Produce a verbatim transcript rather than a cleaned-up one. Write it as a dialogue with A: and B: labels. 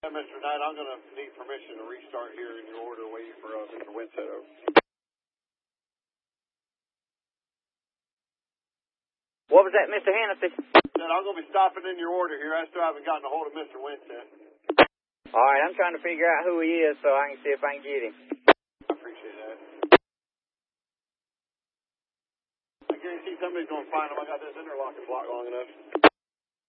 A: Yeah, Mister Knight, I'm going to need permission to restart here in your order, waiting for uh, Mister Winsett over.
B: What was that, Mister Hennessy?
A: Said I'm going to be stopping in your order here. I still haven't gotten a hold of Mister Winsett.
B: All right, I'm trying to figure out who he is so I can see if I can get him.
A: I appreciate that. I guarantee somebody's going to find him. I got this interlocking block long enough.